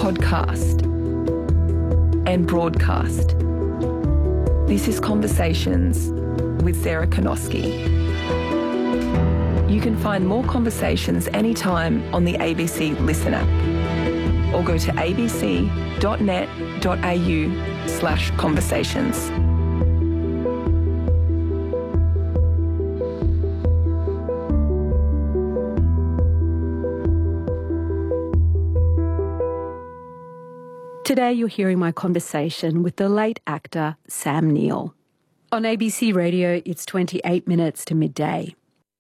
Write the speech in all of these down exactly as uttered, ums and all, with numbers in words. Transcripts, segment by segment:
podcast, and broadcast. This is Conversations with Sarah Konoski. You can find more conversations anytime on the A B C Listen app, or go to abc.net.au slash conversations. Today you're hearing my conversation with the late actor Sam Neill. On A B C Radio, it's twenty-eight minutes to midday.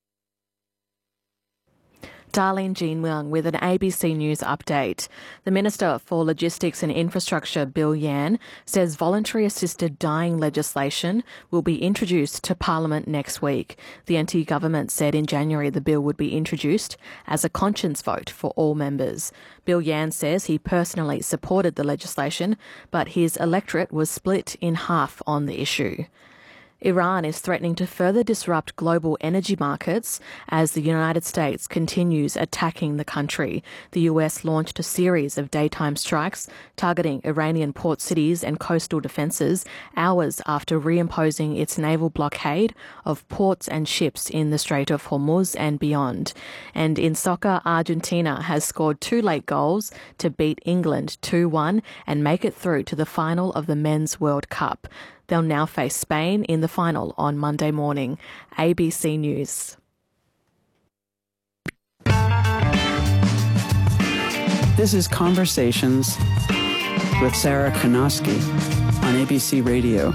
Darlene Jean-Young with an A B C News update. The Minister for Logistics and Infrastructure, Bill Yan, says voluntary assisted dying legislation will be introduced to Parliament next week. The N T government said in January the bill would be introduced as a conscience vote for all members. Bill Yan says he personally supported the legislation, but his electorate was split in half on the issue. Iran is threatening to further disrupt global energy markets as the United States continues attacking the country. The U S launched a series of daytime strikes targeting Iranian port cities and coastal defences hours after reimposing its naval blockade of ports and ships in the Strait of Hormuz and beyond. And in soccer, Argentina has scored two late goals to beat England two one and make it through to the final of the Men's World Cup. They'll now face Spain in the final on Monday morning. A B C News. This is Conversations with Sarah Konoski on A B C Radio.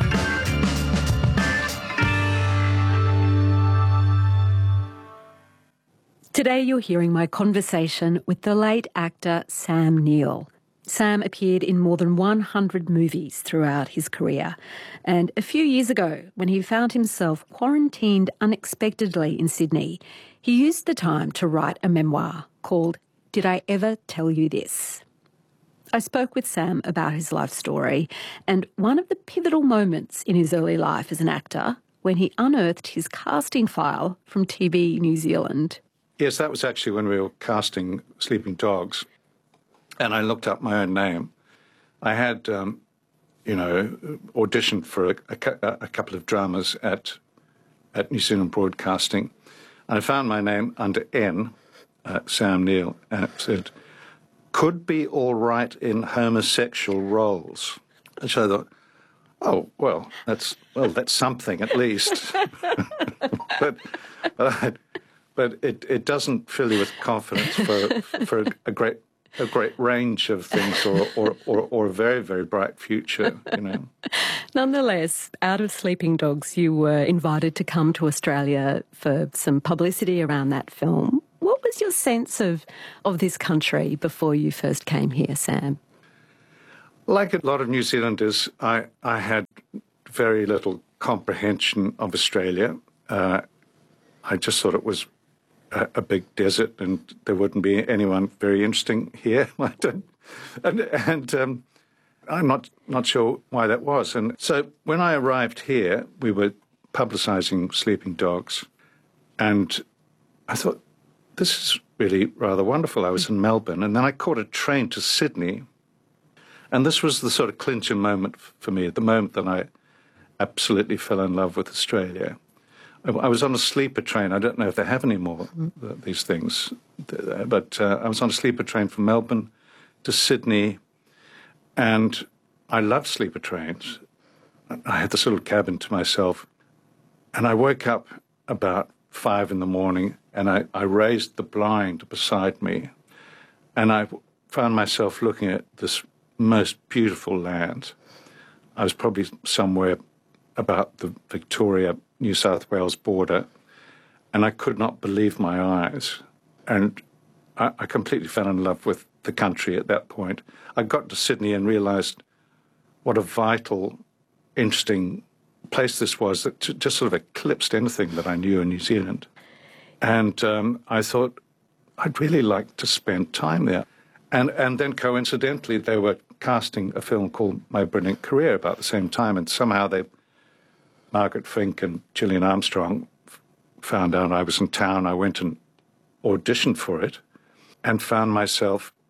Today you're hearing my conversation with the late actor Sam Neill. Sam appeared in more than one hundred movies throughout his career. And a few years ago, when he found himself quarantined unexpectedly in Sydney, he used the time to write a memoir called Did I Ever Tell You This? I spoke with Sam about his life story and one of the pivotal moments in his early life as an actor when he unearthed his casting file from T V New Zealand. Yes, that was actually when we were casting Sleeping Dogs. And I looked up my own name. I had, um, you know, auditioned for a, a, a couple of dramas at at New Zealand Broadcasting, and I found my name under N, uh, Sam Neill, and it said, could be all right in homosexual roles. And so I thought, oh, well, that's well, that's something at least. but but, I, but it, it doesn't fill you with confidence for for a great. a great range of things or, or, or, or a very, very bright future, you know. Nonetheless, out of Sleeping Dogs, you were invited to come to Australia for some publicity around that film. What was your sense of, of this country before you first came here, Sam? Like a lot of New Zealanders, I, I had very little comprehension of Australia. Uh, I just thought it was A, a big desert, and there wouldn't be anyone very interesting here. and and um, I'm not not sure why that was. And so when I arrived here, we were publicising Sleeping Dogs, and I thought, this is really rather wonderful. I was in Melbourne, and then I caught a train to Sydney, and this was the sort of clincher moment for me, the moment that I absolutely fell in love with Australia. I was on a sleeper train. I don't know if they have any more, these things. But uh, I was on a sleeper train from Melbourne to Sydney, and I love sleeper trains. I had this little cabin to myself, and I woke up about five in the morning, and I, I raised the blind beside me, and I found myself looking at this most beautiful land. I was probably somewhere about the Victoria New South Wales border, and I could not believe my eyes. And I, I completely fell in love with the country at that point. I got to Sydney and realised what a vital, interesting place this was that just sort of eclipsed anything that I knew in New Zealand. And um, I thought, I'd really like to spend time there. And, and then coincidentally, they were casting a film called My Brilliant Career about the same time, and somehow they Margaret Fink and Gillian Armstrong found out I was in town. I went and auditioned for it and found myself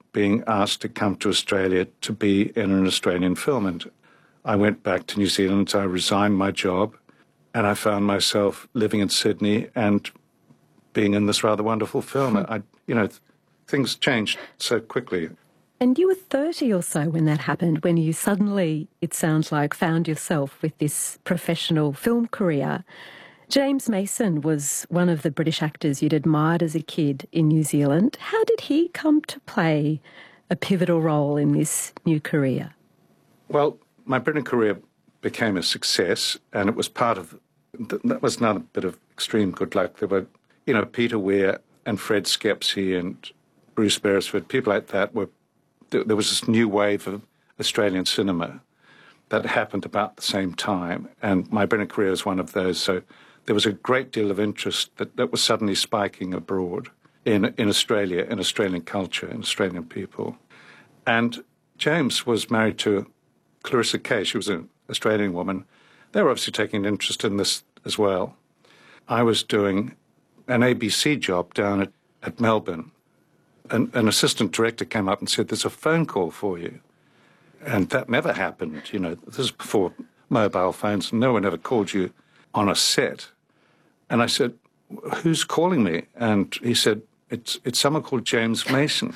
being asked to come to Australia to be in an Australian film. And I went back to New Zealand, I resigned my job, and I found myself living in Sydney and being in this rather wonderful film. I, you know, things changed so quickly. And you were thirty or so when that happened, when you suddenly, it sounds like, found yourself with this professional film career. James Mason was one of the British actors you'd admired as a kid in New Zealand. How did he come to play a pivotal role in this new career? Well, my Britain career became a success, and it was part of, that was not a bit of extreme good luck. There were, you know, Peter Weir and Fred Skepsey and Bruce Beresford, people like that were, there was this new wave of Australian cinema that happened about the same time, and my Britain career was one of those. So there was a great deal of interest that, that was suddenly spiking abroad in, in Australia, in Australian culture, in Australian people. And James was married to Clarissa Kay. She was an Australian woman. They were obviously taking an interest in this as well. I was doing an A B C job down at, at Melbourne. An, an assistant director came up and said, "There's a phone call for you." And that never happened. You know, this is before mobile phones. No one ever called you on a set. And I said, "Who's calling me?" And he said, it's it's someone called James Mason.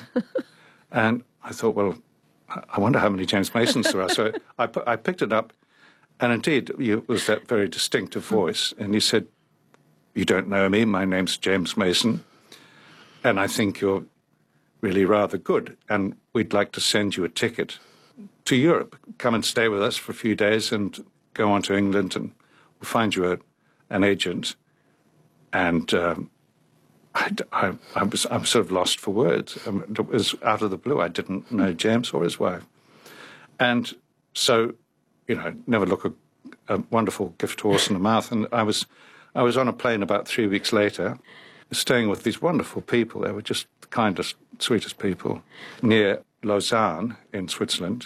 And I thought, well, I wonder how many James Masons there are. So I, I picked it up, and indeed, it was that very distinctive voice. And he said, "You don't know me. My name's James Mason, and I think you're really rather good, and we'd like to send you a ticket to Europe. Come and stay with us for a few days and go on to England, and we'll find you a, an agent." And um, I, I, I, was, I was sort of lost for words. I mean, it was out of the blue. I didn't know James or his wife. And so, you know, never look a, a wonderful gift horse in the mouth. And I was, I was on a plane about three weeks later, staying with these wonderful people. They were just the kindest, sweetest people, near Lausanne in Switzerland.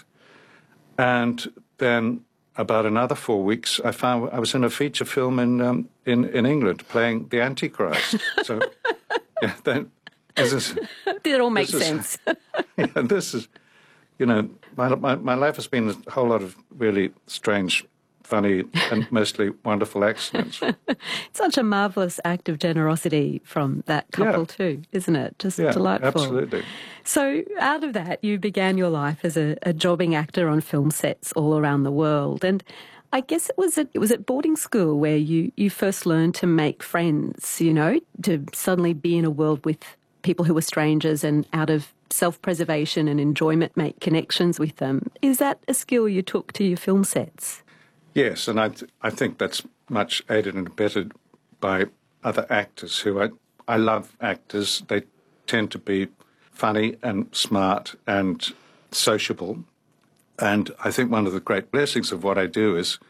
And then about another four weeks, I found I was in a feature film in um, in, in England playing the Antichrist. So, yeah, then this is, Did it all make this sense? Is, yeah, this is, you know, my, my my life has been a whole lot of really strange, funny, and mostly wonderful accidents. Such a marvellous act of generosity from that couple Yeah. too, isn't it? Just Yeah, delightful. absolutely. So out of that, you began your life as a, a jobbing actor on film sets all around the world. And I guess it was at, it was at boarding school where you, you first learned to make friends, you know, to suddenly be in a world with people who were strangers and out of self-preservation and enjoyment make connections with them. Is that a skill you took to your film sets? Yes, and I th- I think that's much aided and abetted by other actors who I I love actors. They tend to be funny and smart and sociable. And I think one of the great blessings of what I do is